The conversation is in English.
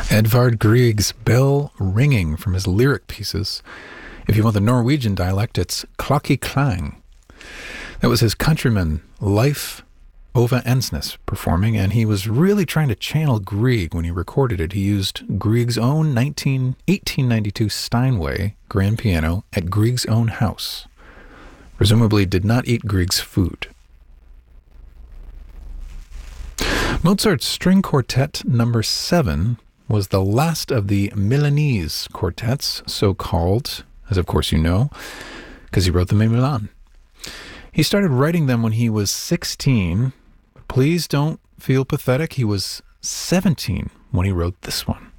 Edvard Grieg's Bell Ringing from his lyric pieces. If you want the Norwegian dialect, it's Klokke Klang. That was his countryman, Leif Ove Ensnes, performing, and he was really trying to channel Grieg when he recorded it. He used Grieg's own 1892 Steinway grand piano at Grieg's own house. Presumably did not eat Grieg's food. Mozart's String Quartet number 7 was the last of the Milanese quartets, so called, as of course you know, because he wrote them in Milan. He started writing them when he was 16. Please don't feel pathetic. He was 17 when he wrote this one.